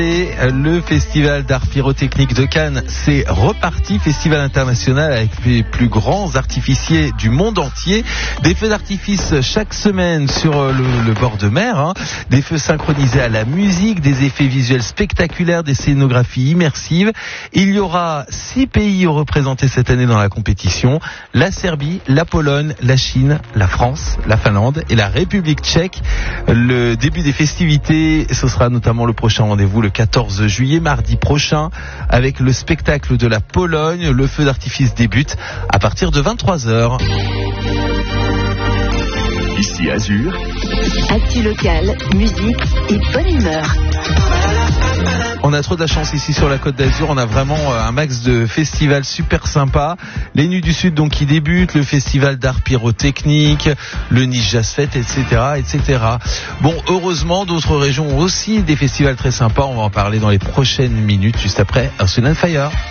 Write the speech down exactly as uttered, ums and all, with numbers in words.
Et le festival d'art pyrotechnique de Cannes, c'est reparti. Festival international avec les plus grands artificiers du monde entier. Des feux d'artifice chaque semaine sur le, le bord de mer. Hein. Des feux synchronisés à la musique, des effets visuels spectaculaires, des scénographies immersives. Il y aura six pays représentés cette année dans la compétition. La Serbie, la Pologne, la Chine, la France, la Finlande et la République tchèque. Le début des festivités, ce sera notamment le prochain rendez-vous le quatorze juillet, mardi prochain, avec le spectacle de la Pologne. Le feu d'artifice débute à partir de vingt-trois heures. Ici Azur. Actu locale, musique et bonne humeur. On a trop de la chance ici sur la Côte d'Azur, on a vraiment un max de festivals super sympas. Les Nuits du Sud donc qui débutent, le festival d'art pyrotechnique, le Nice Jazz Fête, et cetera, et cetera. Bon, heureusement, d'autres régions ont aussi des festivals très sympas. On va en parler dans les prochaines minutes, juste après Earth, Wind and Fire.